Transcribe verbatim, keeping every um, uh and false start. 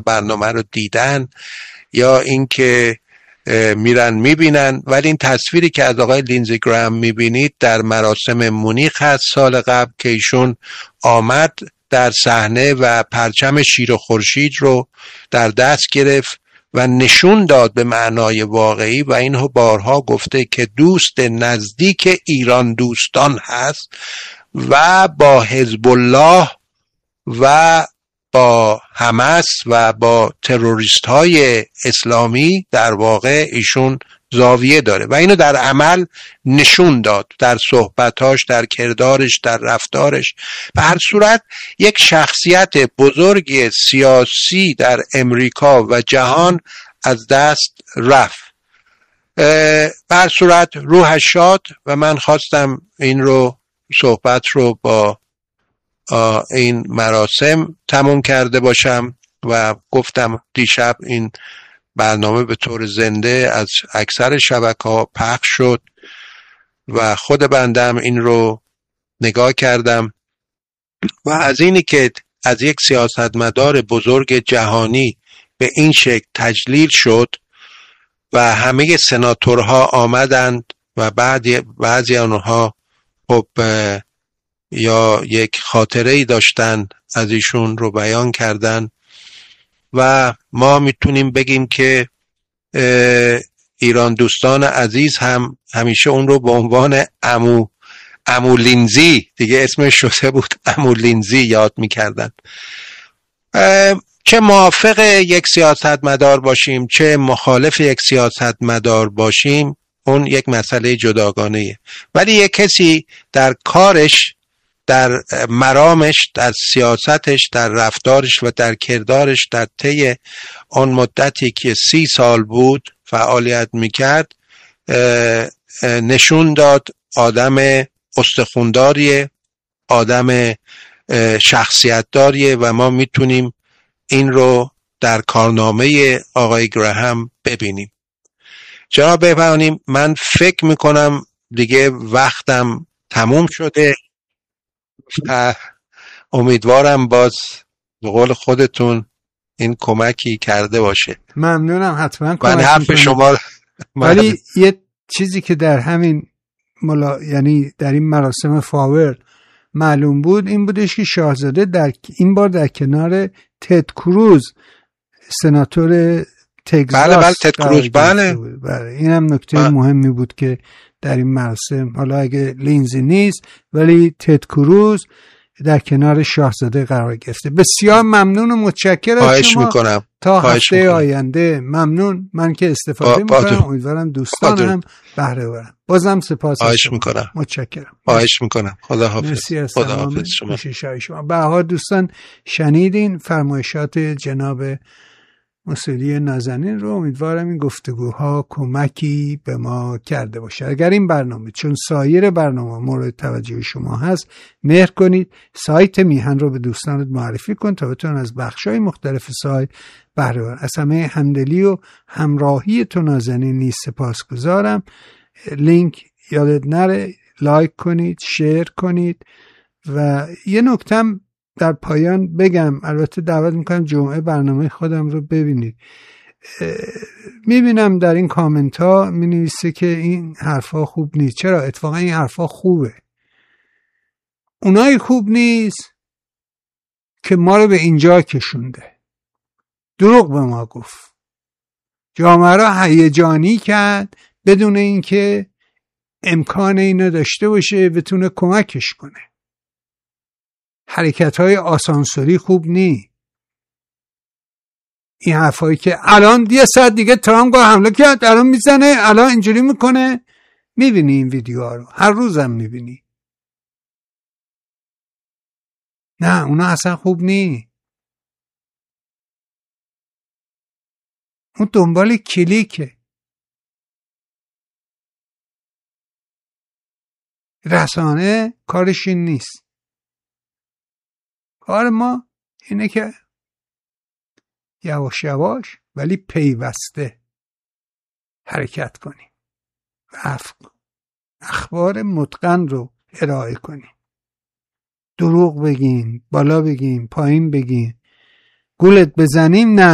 برنامه رو دیدن یا اینکه میرن میبینن، ولی این تصویری که از آقای لینزی گرام میبینید در مراسم مونیخ هست سال قبل که ایشون آمد در صحنه و پرچم شیر و خورشید رو در دست گرفت و نشون داد به معنای واقعی و اینو بارها گفته که دوست نزدیک ایران دوستان هست و با حزب الله و با حماس و با تروریست های اسلامی در واقع ایشون زاویه داره و اینو در عمل نشون داد، در صحبتاش، در کردارش، در رفتارش. به هر صورت یک شخصیت بزرگ سیاسی در امریکا و جهان از دست رفت. به هر صورت روحش شاد و من خواستم این رو صحبت رو با این مراسم تموم کرده باشم و گفتم دیشب این برنامه به طور زنده از اکثر شبکه‌ها پخش شد و خود بندم این رو نگاه کردم و از اینی که از یک سیاستمدار بزرگ جهانی به این شکل تجلیل شد و همه سناتورها آمدند و بعضی بعضی آنها خب یا یک خاطره‌ای داشتن از ایشون رو بیان کردن و ما میتونیم بگیم که ایران دوستان عزیز هم همیشه اون رو به عنوان عمو عمو لینزی، دیگه اسمش شده بود عمو لینزی، یاد میکردن. چه موافق یک سیاستمدار باشیم چه مخالف یک سیاستمدار باشیم اون یک مسئله جداگانه‌ایه، ولی یک کسی در کارش، در مرامش، در سیاستش، در رفتارش و در کردارش در طی آن مدتی که سی سال بود فعالیت میکرد نشون داد آدم استخونداریه، آدم شخصیت داریه و ما میتونیم این رو در کارنامه آقای گراهام ببینیم. جناب بفرمایید، من فکر میکنم دیگه وقتم تموم شده. امیدوارم باز به قول خودتون این کمکی کرده باشه. ممنونم، حتما من حرف شما. ولی یه چیزی که در همین ملا... یعنی در این مراسم فاور معلوم بود این بودش که شاهزاده در این بار در کنار تد کروز سناتور تگزاس بله بله تد کروز بله بله این هم نکته بله. مهمی بود که در این مراسم، حالا اگه لینزی نیست ولی تد کروز در کنار شاهزاده قرار گرفته. بسیار ممنون و متشکرم از شما. میکنم. تا هفته میکنم. آینده ممنون. من که استفاده میکنم، امیدوارم دوستان هم بهره ببرن. بازم سپاس. خواهش میکنم. متشکرم. خواهش میکنم. خدا حافظ. خدا حافظ شما. شما. به هر حال دوستان شنیدین فرمایشات جناب مسئولی نازنین رو. امیدوارم این گفتگوها کمکی به ما کرده باشه. اگر این برنامه چون سایر برنامه مورد توجه شما هست، مهر کنید سایت میهن رو به دوستانت معرفی کن تا بتونن از بخش‌های مختلف سایت بهره ببرن. از همه همدلی و همراهی تو نازنین نیز سپاسگزارم. لینک یادت نره لایک کنید، شیر کنید و یه نکتم در پایان بگم. البته دعوت میکنم جمعه برنامه خودم رو ببینید. میبینم در این کامنت ها مینویسه که این حرفا خوب نیست. چرا؟ اتفاقا این حرفا خوبه. اونایی خوب نیست که ما رو به اینجا کشونده، دروغ به ما گفت، جامعه رو هیجانی کرد بدون اینکه امکان اینو داشته باشه بتونه کمکش کنه. حرکت های آسانسوری خوب نی. این حرفایی که الان یه ساعت دیگه ترامپ حمله کرد، الان میزنه، الان اینجوری میکنه، میبینی این ویدیوها رو، هر روزم میبینی. نه اونا اصلا خوب نی. اون دنبال کلیکه. رسانه کارش این نیست. کار ما اینه که یواش یواش ولی پیوسته حرکت کنیم و اخبار متقن رو ارائه کنیم. دروغ بگیم، بالا بگیم، پایین بگیم، گولت بزنیم، نه.